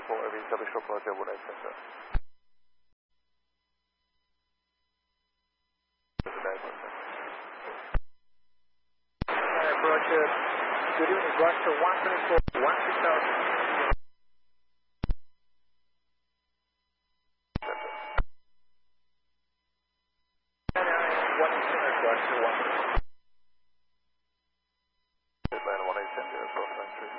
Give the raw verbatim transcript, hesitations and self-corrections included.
four, vissza sokkal jobbul egy center. Roger, good evening, Roger, one twenty-four, one six thousand. One Roger, one